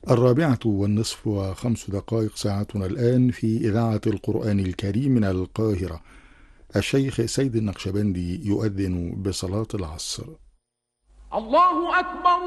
4:05 ساعتنا الآن في إذاعة القرآن الكريم من القاهرة. الشيخ سيد النقشبندي يؤذن بصلاة العصر. الله أكبر.